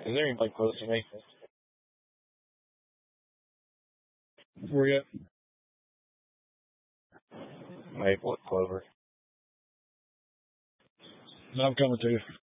Is there anybody close to me? Where you at? Maple at Clover. I'm coming to you.